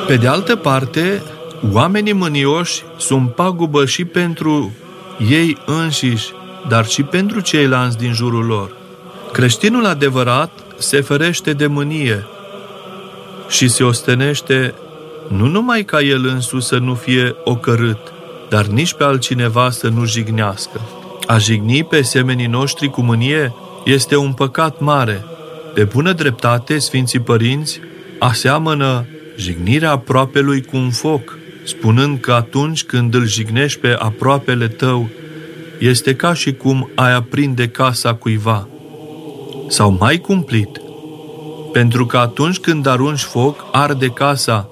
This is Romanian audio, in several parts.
Pe de altă parte, oamenii mânioși sunt pagubă și pentru ei înșiși, dar și pentru ceilalți din jurul lor. Creștinul adevărat se ferește de mânie și se ostenește nu numai ca el însuși să nu fie ocărât, dar nici pe altcineva să nu jignească. A jigni pe semenii noștri cu mânie este un păcat mare. Pe bună dreptate, Sfinții Părinți aseamănă jignirea aproapelui cu un foc, spunând că atunci când îl jignești pe aproapele tău, este ca și cum ai aprinde casa cuiva. Sau mai cumplit, pentru că atunci când arunci foc, arde casa,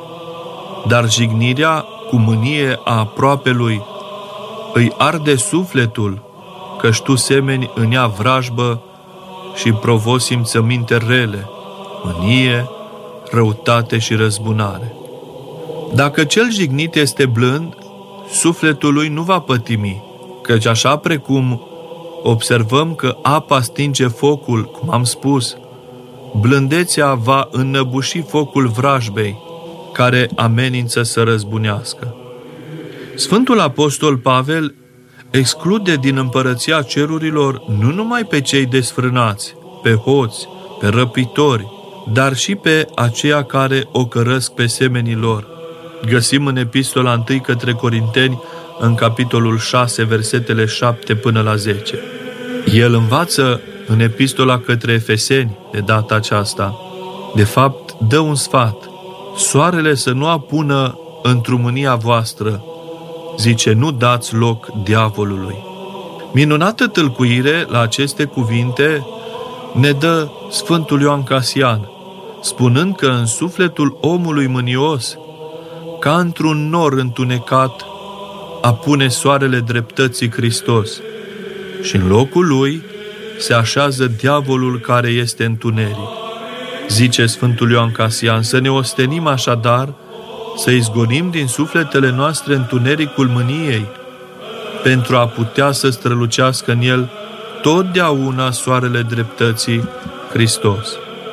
dar jignirea cu mânie a aproapelui îi arde sufletul, căci tu semeni în ea vrajbă și provoci simțăminte rele, mânie, răutate și răzbunare. Dacă cel jignit este blând, sufletul lui nu va pătimi, căci așa precum observăm că apa stinge focul, cum am spus, blândețea va înnăbuși focul vrajbei, care amenință să răzbunească. Sfântul Apostol Pavel exclude din împărăția cerurilor nu numai pe cei desfrânați, pe hoți, pe răpitori, dar și pe aceia care ocărăsc pe semenii lor. Găsim în Epistola 1 către Corinteni, în capitolul 6, versetele 7 până la 10. El învață în Epistola către Efeseni, de data aceasta, de fapt dă un sfat: soarele să nu apună într-o mânia voastră, zice, nu dați loc diavolului. Minunată tâlcuire la aceste cuvinte ne dă Sfântul Ioan Casian, spunând că în sufletul omului mânios, ca într-un nor întunecat, apune soarele dreptății Hristos și în locul lui se așează diavolul care este întuneric. Zice Sfântul Ioan Casian, să ne ostenim așadar, să izgonim din sufletele noastre întunericul mâniei, pentru a putea să strălucească în el totdeauna soarele dreptății Hristos.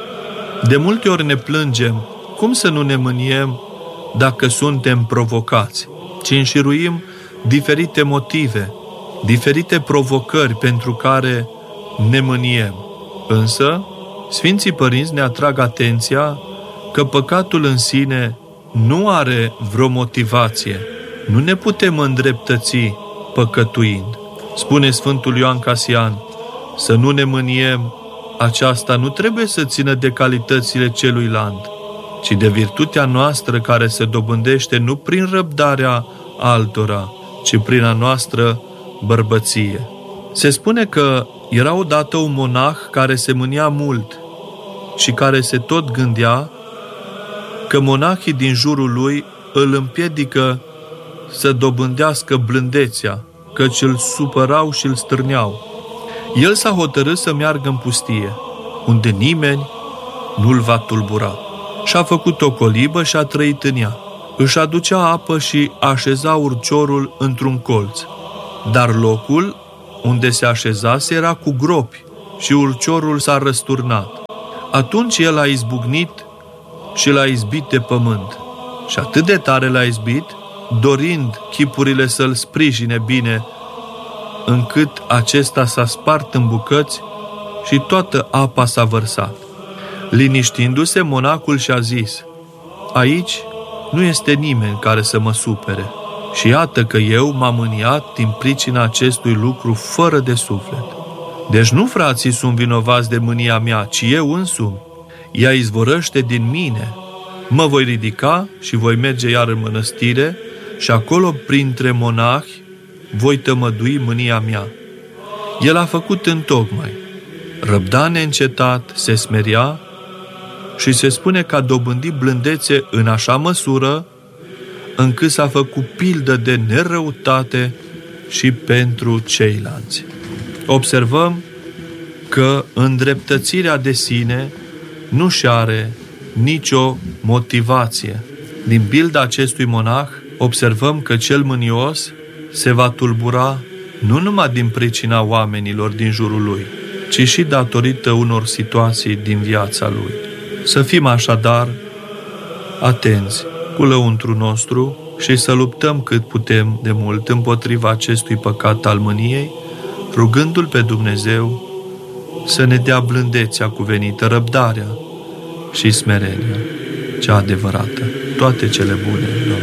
De multe ori ne plângem, cum să nu ne mâniem dacă suntem provocați, ci înșiruim diferite motive, diferite provocări pentru care ne mâniem. Însă, Sfinții Părinți ne atrag atenția că păcatul în sine nu are vreo motivație. Nu ne putem îndreptăți păcătuind. Spune Sfântul Ioan Casian, să nu ne mâniem, aceasta nu trebuie să țină de calitățile celuilalt, ci de virtutea noastră care se dobândește nu prin răbdarea altora, ci prin a noastră bărbăție. Se spune că era odată un monah care se mânia mult și care se tot gândea că monahii din jurul lui îl împiedică să dobândească blândețea, căci îl supărau și îl stârneau. El s-a hotărât să meargă în pustie, unde nimeni nu-l va tulbura. Și-a făcut o colibă și a trăit în ea. Își aducea apă și așeza urciorul într-un colț. Dar locul unde se așezase era cu gropi și urciorul s-a răsturnat. Atunci el a izbucnit și l-a izbit de pământ. Și atât de tare l-a izbit, dorind chipurile să-l sprijine bine, încât acesta s-a spart în bucăți și toată apa s-a vărsat. Liniștindu-se, monacul și-a zis, aici nu este nimeni care să mă supere. Și iată că eu m-am mâniat din pricina acestui lucru fără de suflet. Deci nu frații sunt vinovați de mânia mea, ci eu însumi. Ea izvorăște din mine. Mă voi ridica și voi merge iar în mănăstire și acolo, printre monahi, voi tămădui mânia mea. El a făcut întocmai. Răbda neîncetat, se smeria și se spune că a dobândit blândețe în așa măsură încât s-a făcut pildă de nerăutate și pentru ceilalți. Observăm că îndreptățirea de sine nu și are nicio motivație. Din pilda acestui monah, observăm că cel mânios se va tulbura nu numai din pricina oamenilor din jurul lui, ci și datorită unor situații din viața lui. Să fim așadar atenți cu lăuntru nostru și să luptăm cât putem de mult împotriva acestui păcat al mâniei, rugându-L pe Dumnezeu să ne dea blândețea cuvenită, răbdarea și smerenia cea adevărată. Toate cele bune, Doamne!